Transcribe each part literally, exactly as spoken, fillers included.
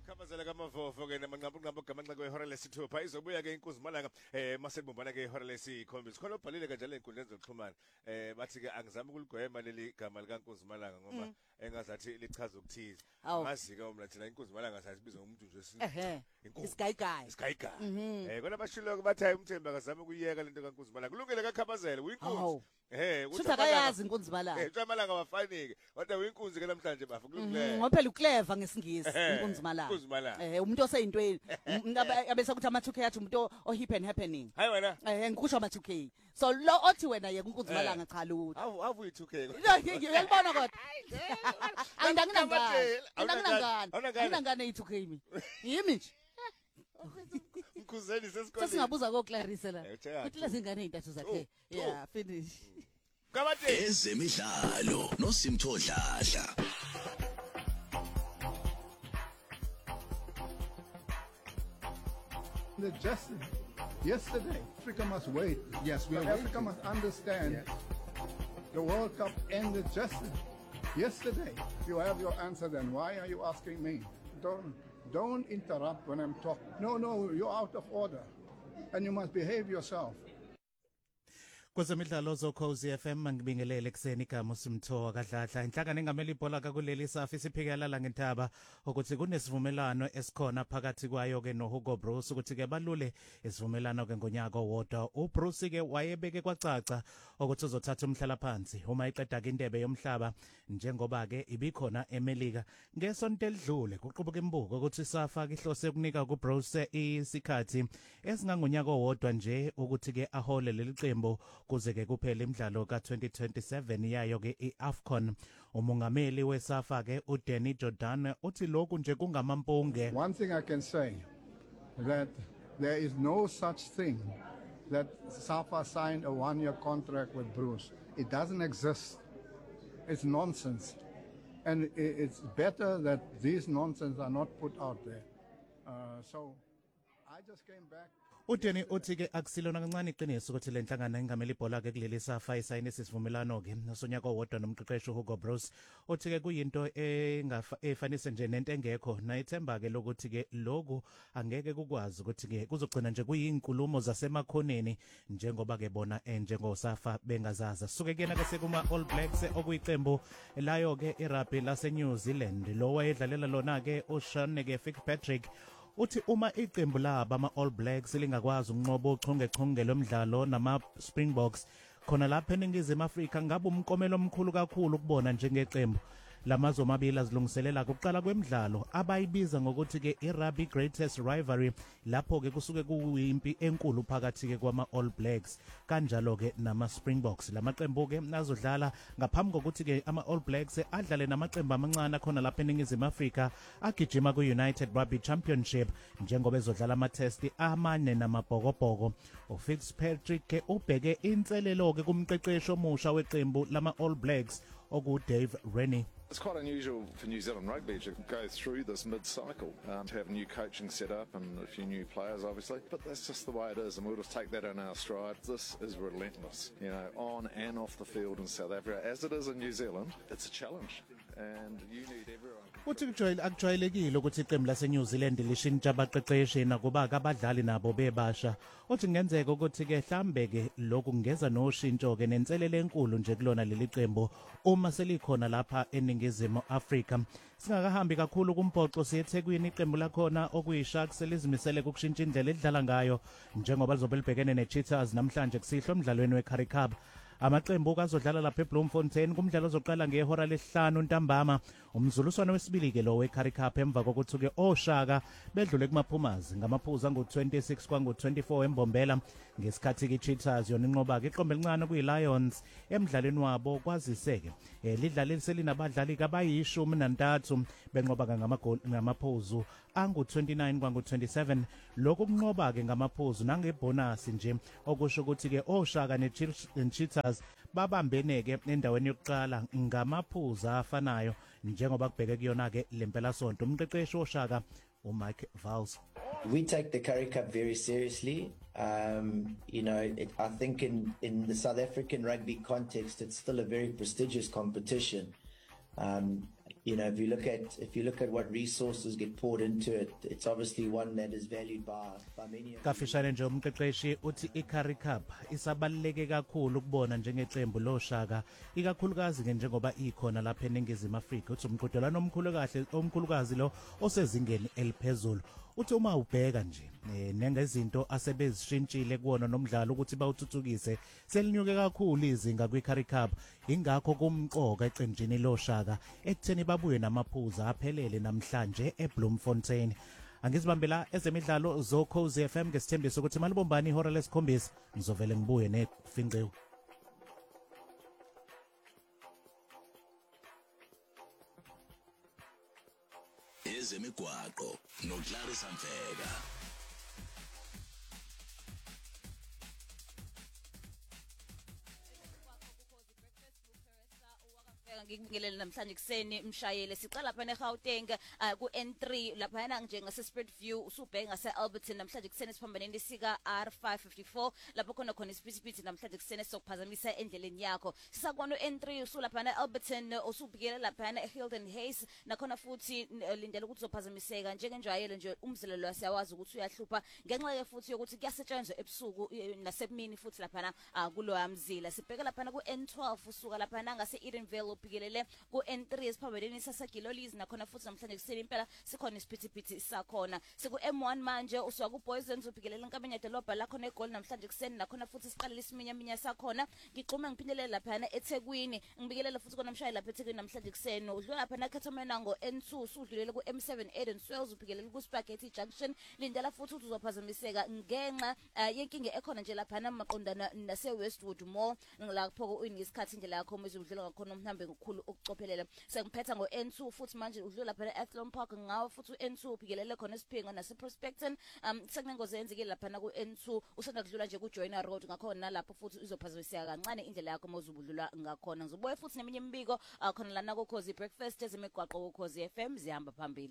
Khamazela kaMavovo ke namanqabu nqabu gamanqa kwehora lesithupha izobuya ke inkunzi malanga eh mase libumbana ke ihora lesikhombisa khona ubhalile kanjalo enkundleni zokuxhumana eh bathi ke angizami ukuligwema leli gama likaNkunzi malanga ngoba engazathi lichaza ukuthize ngazi ke umla thina inkunzi malanga sasibizwa umuntu nje ehe isigayigayi isigayigayi eh kona bashilo bathi hayi umthembu akazama ukuyeka lento kaNkunzi malanga kulungile kaKhamazela uyinkunzi eh uthi akayazi inkunzi malanga eh tsamalanga wafanike kodwa uyinkunzi ke namhlanje bafu kulungile ngoba phela uclever ngesingisi inkunzi malanga eh umuntu oseyintweni abese ukuthi ama two K athi umuntu o hip and happening hayi wena eh ngikusho ama two K so lo othi wena yeke inkunzi malanga cha lutho awu awu uyi two K ngiyakubona kodwa angidangingangani angidangingangani angidangingangani yi two K mi yimi nje Mkhuzeni sesikoleni sesingabuza ko Clarice la kuthi lezi ngane ezintathu zakhe yeah finish Kabate ezemidlalo noSimtho Dladla. The justice yesterday, Africa must wait. Yes, we are Africa must understand. Yes. The World Cup ended just yesterday. You have your answer. Then why are you asking me? Don't don't interrupt when I'm talking. No, no, you're out of order, and you must behave yourself. Kwezemidlalo zokhozi F M ngibingelele kuseni igama uSimtho kaDladla inhlangano engameli ibhola kakuleli safi siphikelela la ngentaba ukuthi kunesivumelano esikhona phakathi kwayo ke noHugo Broos ukuthi ke balule isivumelano ke ngonyaka owodwa uBroos ke wayebeke kwacaca ukuthi uzothatha umhlala phansi uma iqeda ke indebe yomhlaba njengoba ke ibikhona eMelika ngesonto elidlule kuqubuka imbuko ukuthi safa ihlose ukunika kuBroos isikhathi esingangonyaka owodwa nje ukuthi ke ahole leli qembu kuze ke kuphela imidlalo ka twenty twenty-seven yayo ke iAfcon umongameli weSAFA ke uDanny Jordan uthi lokhu nje kungamampunge. One thing I can say that there is no such thing that SAFA signed a one year contract with Broos. It doesn't exist. It's nonsense, and it's better that these nonsense are not put out there. Uh, so I just came back. Utheni uthi ke akusilona kancane iqiniso ukuthi le nhlangano engameli ibhola ke kuleli SAFA isayine isivumelano ke nosonyaka owodwa nomqeqeshi uHugo Broos uthi ke kuyinto engafanise nje nento engekho nayithemba ke lokuthi ke lokhu angeke kukwazi ukuthi ke kuzogcina nje kuyinkulumo zasemakhoneni njengoba ke bona njengo SAFA bengazaza suke kuyena ke sekuma All Blacks okuyiqembu layo ke irugby lase New Zealand lo wayedlalela lona ke uSean ke Fitzpatrick uthi uma iqembu laba ama All Blacks lingakwazi ukunqoba uchungechunge lomdlalo nama Springboks khona lapha eNingizimu Afrika ngabe umkomelo omkhulu kakhulu ukubona njengeqembu lamazwe amabili azilungiselela ukuqala kwemidlalo abayibiza ngokuthi ke iRugby Greatest Rivalry lapho ke kusuke kuyimpi enkulu phakathi ke kwama All Blacks kanjalo ke nama Springboks lamaqembu ke azodlala ngaphambi kokuthi ke ama All Blacks adlale namaqembu amancane khona lapha eNingizimu Afrika agijima ku United Rugby Championship njengoba ezodlala ama test amane namabhokobhoko uFitzpatrick ke ubheke inselelo ke kumqeqeshi omusha weqembu lama All Blacks oku Dave Rennie. It's quite unusual for New Zealand rugby to go through this mid-cycle, um, to have a new coaching set up and a few new players, obviously. But that's just the way it is, and we'll just take that in our stride. This is relentless, you know, on and off the field in South Africa. As it is in New Zealand, it's a challenge, and you need everyone. Uthi kujwayele akujwayelekile ukuthi iqembu lase New Zealand lishintsha abaqeqeshi nakuba abadlali nabo bebasha. Uthi ngenzeka ukuthi ke mhlambe ke lokhu kungeza noshintsho ke nenselele enkulu nje kulona leli qembu uma selikhona lapha eNingizimu Afrika. Singakahambi kakhulu kumphoqo siyeThekwini iqembu lakhona okuyisharks selizimisele ukushintsha indlela edlala ngayo njengoba lizobe libhekene neCheetahs namhlanje kusihlo emidlalweni weCurrie Cup. Amaqembu kazodlala lapha eBloemfontein kumdlalo ozoqala ngehora lesihlanu ntambama umzuliswano wesibili ke lo weCurrie Cup emva kokuthi ke oShaka bedlule kumaPhumazi ngamaphuzu angu twenty-six kwangu twenty-four embombela ngesikhathi ke Cheetahs yona inqoba ke iqembu elincane kuyiLions emidlalweni wabo kwaziseke lidlale selinabadlali kabayishumi nantathu benqoba ngamagoli ngamaphuzu angu twenty-nine kwangu twenty-seven lokhu kunqoba ke ngamaphuzu nangebonus nje okusho ukuthi ke oShaka neCheetahs babambene ke endaweni yokuqala ngamaphuzu afanayo njengoba kubheke kuyona ke lempela sonto umqeqeshi oShaka uMike Vals. We take the Currie Cup very seriously. Um, you know, it, I think in, in the South African rugby context, it's still a very prestigious competition. Um, you know, if you look at if you look at what resources get poured into it, it's obviously one that is valued by by many of Kafishane nje umqeqeshi uthi iCurrie Cup isabaluleke kakhulu ukubona njengeqembu loShaka ikakhulukazi ke njengoba ikhona lapha eNingizimu Afrika uthi umqhudelwano omkhulu kahle omkhulukazi lo osezingeni eliphezulu. Uthi uma ubheka nje nengezinto asebezishintshile kuona nomdlalo ukuthi bawuthuthukise selinyuke kakhulu izinga kwiCurrie Cup ingakho kumqoka eqenjini loShaka ekutheni babuye namaphuzu aphelele namhlanje eBloemfontein. Angizibambela ezemidlalo zo Khosi F M ngesithembiso ukuthi malibombani ihora lesikhombisa ngizovele ngibuye nefincewu. Ezemigwaqo noClarissa Mfeka. ngikubingelele namhlanje kuseni mshayele siqala lapha eGauteng ku N three lapha nje ngase Spirit View usubheka ngase Alberton namhlanje kuseni siphambaneni sika R five fifty-four lapho khona khona isiphithi namhlanje kuseni sokuphazamisa endleleni yakho sisakwana N three usulapha eAlberton usubhekela lapha eHilton Hayes nakhona futhi lindela ukuthi uzophazamiseka njengenjwayelo nje umzilelo siyawazi ukuthi uyahlupha ngenxa ye futhi yokuthi kuyasetshenzwa ebusuku nasemini futhi lapha kulo amzila sibheka lapha ku N twelve usuka lapha ngase Edenville ubhikelele ku N three esiphambaneni sasagilolies nakhona futhi namhlanje kuseni impela sikhona isiphithiphithi sakhona siku M one manje usuka ku Boysens ubhikelele enkabenya delobha lakho negoli namhlanje kuseni nakhona futhi siqalile isiminya minya sakhona ngixhuma ngiphindelela lapha eThekwini ngibikelele futhi kona mshayeli lapha eThekwini namhlanje kuseni udlula lapha eKhathamena ngo N two usudlulele ku M seven Eden Swells ubhikelele ku Spaghetti Junction lindela futhi ukuthi uzophazamiseka ngenxa yenkinga ekhona nje lapha namaqondana nase Westwood Mall lapho uyisikhathi nje lakho umizwe udlula ngakhona umhambe ngokukhulu ukucophelela sengiphetha ngo N two futhi manje udlula lapha eAthlone Park ngawo futhi uN two ubhikelele khona esiphingo nase Prospecton um sekunengozi yenzekile lapha na ku N two usanda kudlula nje ku Joiner Road ngakhona nalapho futhi uzophazamiseka kancane indlela yakho mawuzubudlula ngakhona ngizobuye futhi neminye imbiko khona lana ku Khosi Breakfast ezemigwaqo ku Khosi F M zihamba phambili.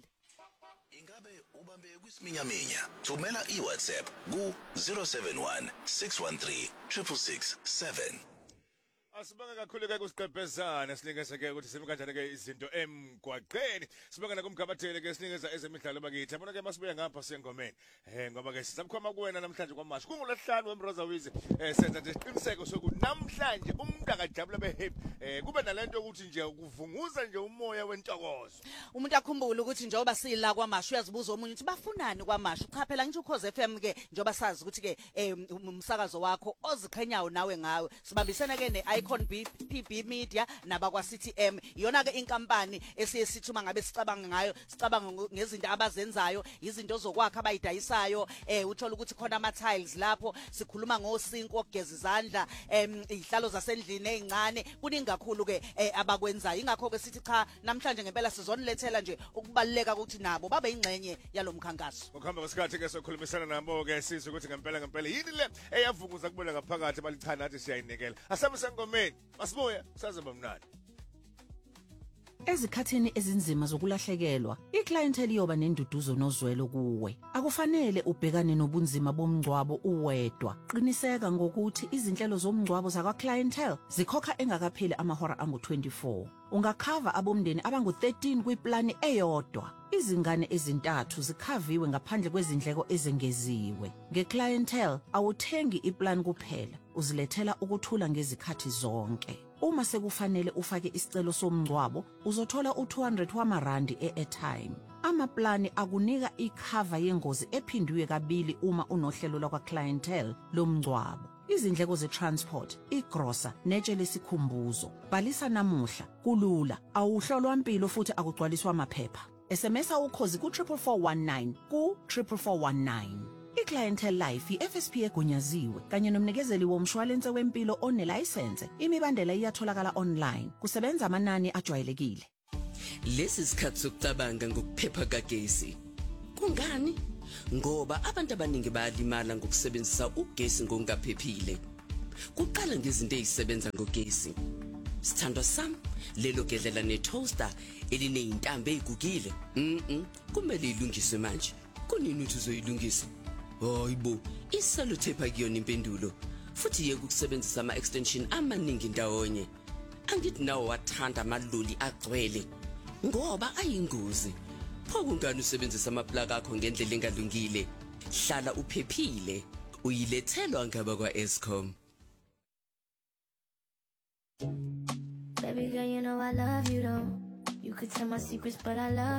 Ingabe ubambe kwisiminyaminya thumela iWhatsApp ku zero seven one six one three six six six seven. Asibonga kakhulu ke kusiqephezana sinikeza ke ukuthi simi kanjani ke izinto emgwaqeni sibonga nakumgabathele ke sinikeza ezemidlalo bakithi yabona ke masibuye ngapha sengomeni eh ngoba ke sizabukhoma kuwena namhlanje kwamasho kungolesihlanu wemroza wize eh senza nje isiqiniseko sokuthi namhlanje umuntu akajabula be happy eh kube nalento ukuthi nje kuvunguza nje umoya wentokozo umuntu akhumbule ukuthi njengoba sila kwamasho uyazibuza omunye ukuthi bafunani kwamasho cha phela ngisho ukhoze F M ke njengoba sazi ukuthi ke umsakazo wakho oziqhenyayo nawe ngawe sibambisene ke ne Icon P B Media nabakwa C T M iyona ke inkampani esiye sithuma ngabe sicabanga ngayo sicabanga ngezinto abazenzayo izinto zokwakha abayidayisayo eh uthola ukuthi khona ama tiles lapho sikhuluma ngosinko ogeza izandla em ihlalo zasendlini ezincane kuningi kakhulu ke abakwenzayo ingakho ke sithi cha namhlanje ngempela sizonilethela nje ukubaluleka ukuthi nabo babe ingcenye yalomkhankaso ukuhamba kwesikhathi ke sokhulumisana nabo ke sizwe ukuthi ngempela ngempela yini le eyavunguza kubona ngaphakathi balichana nathi siyayinikela asabe sengomeni masibuya kusazoba mnandi. Ezikhathini ezinzima zokulahlekelwa, iclientele iyoba nenduduzo nozwelo kuwe. Akufanele ubhekane nobunzima bomngcwabo uwedwa. Qiniseka ngokuthi izinhlelo zomngcwabo zakwa clientele zikhokha engakapheli amahora angu twenty-four. Ungakhava abomndeni abangu thirteen kwiplani eyodwa. Izingane ezintathu zikhaviwe ngaphandle kwezindleko ezengeziwe. Ngeclientele awuthengi iplan kuphela, uzilethela ukuthula ngezikhathi zonke. Uma sekufanele ufake isicelo somngcwabo, uzothola u two hundred wamarandi e-airtime. Amaplani akunika ikhava yengozi ephindwe kabili uma unohlelo lakwa clientele lomngcwabo. Izindleko ze-transport, igrosa, netshe lesikhumbuzo. Bhalisa namuhla, kulula, awuhlolwa impilo futhi akugcwaliswa amaphepha. S M S ukhozi ku four four one nine ku four four one nine. iClientele Life i-F S P egunyaziwe kanye nomnikezeli womshwalense wempilo onelicense. Imibandela iyatholakala online. Kusebenza amanani ajwayelekile. Lesi sikhathi sokucabanga ngokuphepha kagesi. Kungani? Ngoba abantu abaningi bayalimala ngokusebenzisa ugesi ngokungaphephile. Kuqala ngezinto ezisebenza ngogesi. Sithandwa sami, lelo gedlela ne-toaster elineyintambo ezigugile. Mhm. Kumele ilungiswe manje. Kunini uthi uzoyilungisa? Hayibo, isellotape akuyona impendulo. Futhi yeke ukusebenzisa ama-extension amaningi ndawonye. Angithi nawo wathanda amaloli agcwele. ngoba ayingozi. Pho kungani usebenzisa amaplaka akho ngendlela engalungile? Hlala uphephile. Uyilethelwa ngaba kwa Eskom. Baby girl, you know I love you though. You could tell my secrets, but I love